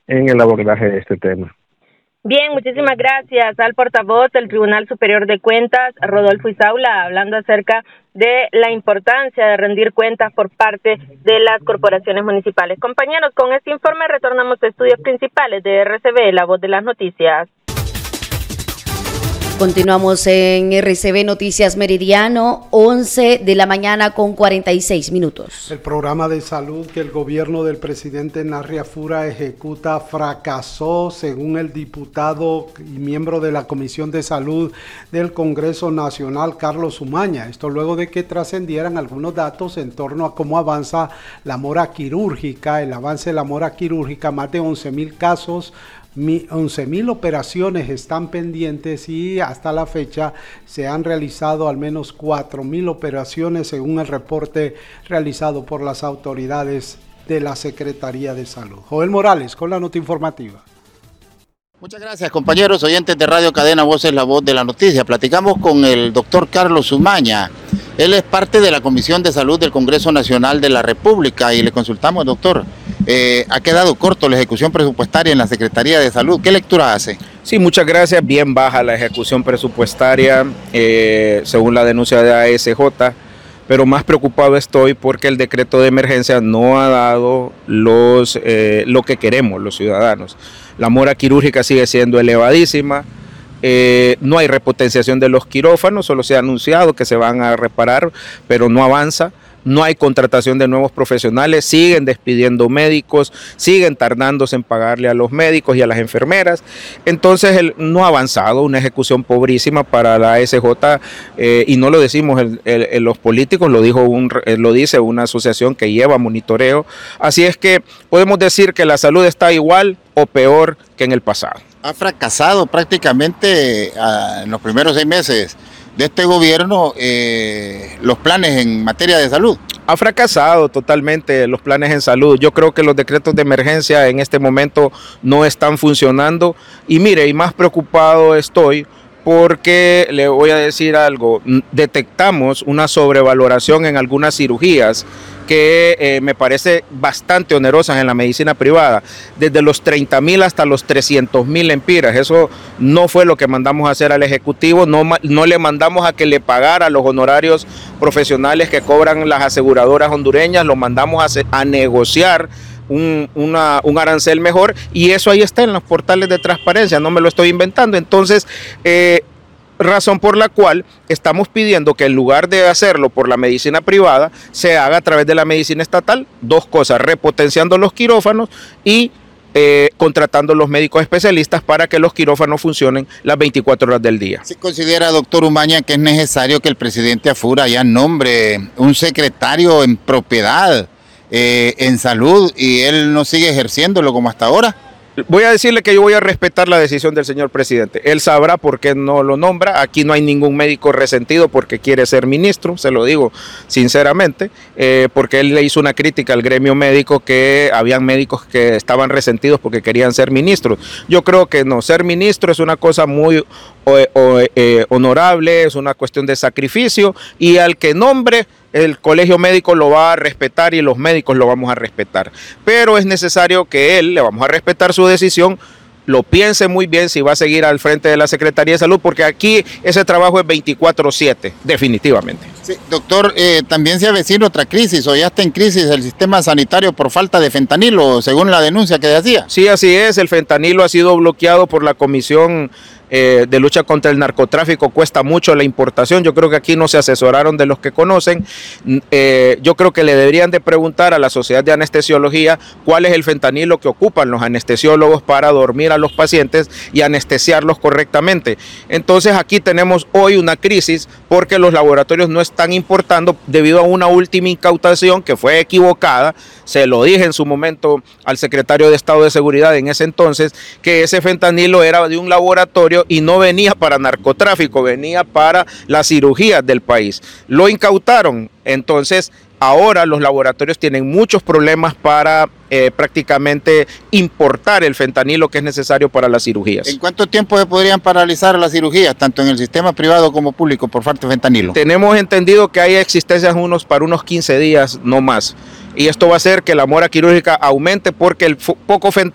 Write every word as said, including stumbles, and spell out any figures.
en el abordaje de este tema. Bien, muchísimas gracias al portavoz del Tribunal Superior de Cuentas, Rodolfo Isaula, hablando acerca de la importancia de rendir cuentas por parte de las corporaciones municipales. Compañeros, con este informe retornamos a estudios principales de R C B, La Voz de las Noticias. Continuamos en R C B Noticias Meridiano, once de la mañana con cuarenta y seis minutos. El programa de salud que el gobierno del presidente Narria Fura ejecuta fracasó, según el diputado y miembro de la Comisión de Salud del Congreso Nacional, Carlos Umaña. Esto luego de que trascendieran algunos datos en torno a cómo avanza la mora quirúrgica, el avance de la mora quirúrgica, más de once mil casos, once mil operaciones están pendientes y hasta la fecha se han realizado al menos cuatro mil operaciones según el reporte realizado por las autoridades de la Secretaría de Salud. Joel Morales con la nota informativa. Muchas gracias, compañeros oyentes de Radio Cadena Voces, La Voz de la Noticia. Platicamos con el doctor Carlos Umaña. Él es parte de la Comisión de Salud del Congreso Nacional de la República y le consultamos, doctor, eh, ha quedado corto la ejecución presupuestaria en la Secretaría de Salud. ¿Qué lectura hace? Sí, muchas gracias. Bien baja la ejecución presupuestaria, eh, según la denuncia de A S J, pero más preocupado estoy porque el decreto de emergencia no ha dado los, eh, lo que queremos los ciudadanos. La mora quirúrgica sigue siendo elevadísima. Eh, no hay repotenciación de los quirófanos, solo se ha anunciado que se van a reparar, pero no avanza. No hay contratación de nuevos profesionales, siguen despidiendo médicos, siguen tardándose en pagarle a los médicos y a las enfermeras. Entonces el, no ha avanzado, una ejecución pobrísima para la A S J, eh, y no lo decimos el, el, el, los políticos, lo, dijo un, lo dice una asociación que lleva monitoreo. Así es que podemos decir que la salud está igual o peor que en el pasado. Ha fracasado prácticamente uh, en los primeros seis meses de este gobierno eh, los planes en materia de salud. Ha fracasado totalmente los planes en salud. Yo creo que los decretos de emergencia en este momento no están funcionando. Y mire, y más preocupado estoy porque le voy a decir algo. Detectamos una sobrevaloración en algunas cirugías que eh, me parece bastante onerosas en la medicina privada, desde los treinta mil hasta los trescientos mil empiras. Eso no fue lo que mandamos a hacer al Ejecutivo, no, no le mandamos a que le pagara los honorarios profesionales que cobran las aseguradoras hondureñas, lo mandamos a, hacer, a negociar Un, una, un arancel mejor, y eso ahí está en los portales de transparencia, no me lo estoy inventando. Entonces, eh, razón por la cual estamos pidiendo que en lugar de hacerlo por la medicina privada, se haga a través de la medicina estatal. Dos cosas: repotenciando los quirófanos y eh, contratando los médicos especialistas para que los quirófanos funcionen las veinticuatro horas del día. ¿Sí considera, doctor Umaña, que es necesario que el presidente Afura ya nombre un secretario en propiedad eh, en salud y él no sigue ejerciéndolo como hasta ahora? Voy a decirle que yo voy a respetar la decisión del señor presidente. Él sabrá por qué no lo nombra. Aquí no hay ningún médico resentido porque quiere ser ministro, se lo digo sinceramente, eh, porque él le hizo una crítica al gremio médico que habían médicos que estaban resentidos porque querían ser ministros. Yo creo que no, ser ministro es una cosa muy o, o, eh, honorable, es una cuestión de sacrificio, y al que nombre el colegio médico lo va a respetar y los médicos lo vamos a respetar. Pero es necesario que él, le vamos a respetar su decisión, lo piense muy bien si va a seguir al frente de la Secretaría de Salud, porque aquí ese trabajo es veinticuatro siete, definitivamente. Sí, doctor, eh, también se avecina otra crisis, o ya está en crisis el sistema sanitario por falta de fentanilo, según la denuncia que hacía. Sí, así es, el fentanilo ha sido bloqueado por la Comisión Eh, de lucha contra el narcotráfico. Cuesta mucho la importación. Yo creo que aquí no se asesoraron de los que conocen. Eh, yo creo que le deberían de preguntar a la Sociedad de Anestesiología cuál es el fentanilo que ocupan los anestesiólogos para dormir a los pacientes y anestesiarlos correctamente. Entonces aquí tenemos hoy una crisis porque los laboratorios no están importando debido a una última incautación que fue equivocada. Se lo dije en su momento al secretario de Estado de Seguridad en ese entonces, que ese fentanilo era de un laboratorio y no venía para narcotráfico, venía para las cirugías del país. Lo incautaron, entonces ahora los laboratorios tienen muchos problemas para eh, prácticamente importar el fentanilo que es necesario para las cirugías. ¿En cuánto tiempo se podrían paralizar las cirugías, tanto en el sistema privado como público, por falta de fentanilo? Tenemos entendido que hay existencias unos, para unos quince días, no más. Y esto va a hacer que la mora quirúrgica aumente porque el poco fentanilo